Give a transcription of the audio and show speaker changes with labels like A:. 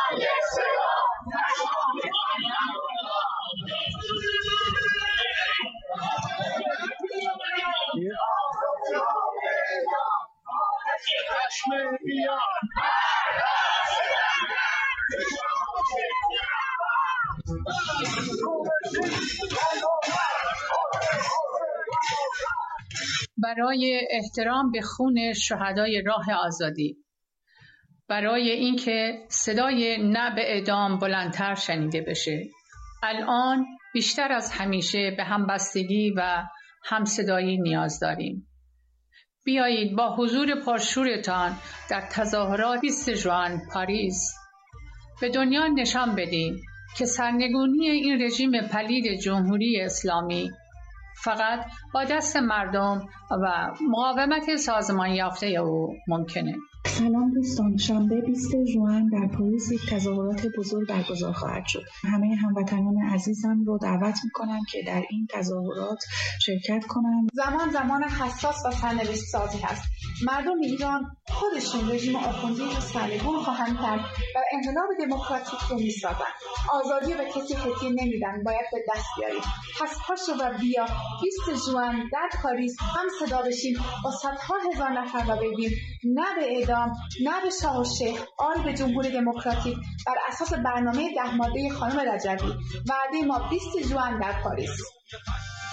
A: برای احترام به خون شهدای راه آزادی، برای اینکه صدای نه به اعدام بلندتر شنیده بشه، الان بیشتر از همیشه به همبستگی و همصدایی نیاز داریم. بیایید با حضور پرشورتان در تظاهرات 20 ژوئن پاریس به دنیا نشان بدیم که سرنگونی این رژیم پلید جمهوری اسلامی فقط با دست مردم و مقاومت سازمان یافته او ممکنه.
B: سلام دوستان، شنبه 20 ژوئن در پاریس یک تظاهرات بزرگ برگزار خواهد شد. همه هموطنان عزیزم رو دعوت میکنم که در این تظاهرات شرکت کنند.
C: زمان حساس و سرنوشت سازی هست. مردم ایران خودشون رژیم آخوندی رو سرنگون خواهند کرد و انقلاب دموکراتیک رو میسازن. آزادی به کسی هدیه نمیدن، باید به دست بیاریم. پس پاشو و بیا 20 ژوئن در پاریس هم صدا بشیم با صدها هزار نفر و بگیم نه به اعدام، نه به شاه و شیخ، آری به جمهوری دموکراتیک بر اساس برنامه 10 ماده خانم رجبی. وعده ما 20 ژوئن در پاریس.